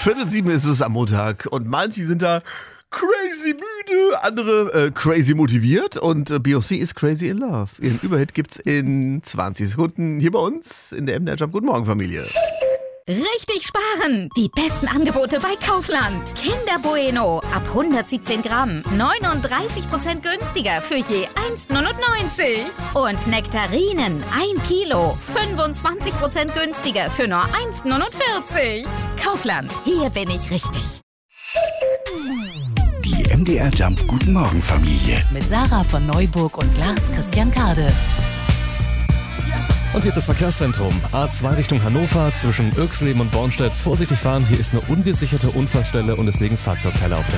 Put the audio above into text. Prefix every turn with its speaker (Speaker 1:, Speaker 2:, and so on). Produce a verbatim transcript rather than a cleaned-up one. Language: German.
Speaker 1: Viertel sieben ist es am Montag und manche sind da crazy müde, andere äh, crazy motiviert und äh, B O C ist crazy in love. Ihren Überhit gibt's in zwanzig Sekunden hier bei uns in der M D R Jump. Guten Morgen, Familie.
Speaker 2: Richtig sparen! Die besten Angebote bei Kaufland. Kinder Bueno ab hundertsiebzehn Gramm. neununddreißig Prozent günstiger für je eins neunundneunzig. Und Nektarinen ein Kilo. fünfundzwanzig Prozent günstiger für nur eins neunundvierzig. Kaufland, hier bin ich richtig.
Speaker 3: Die M D R Jump Guten Morgen Familie.
Speaker 4: Mit Sarah von Neuburg und Lars Christian Kade.
Speaker 5: Und hier ist das Verkehrszentrum. A zwei Richtung Hannover zwischen Irxleben und Bornstedt. Vorsichtig fahren, hier ist eine ungesicherte Unfallstelle und es liegen Fahrzeugteile auf der